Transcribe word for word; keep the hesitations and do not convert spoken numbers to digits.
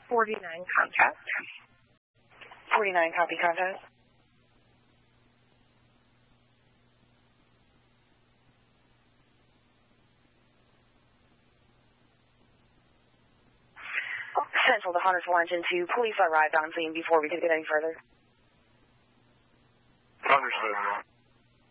forty-nine contact. forty-nine, copy contact. Central to Hunter's one and two. Police arrived on scene before we could get any further. Understood.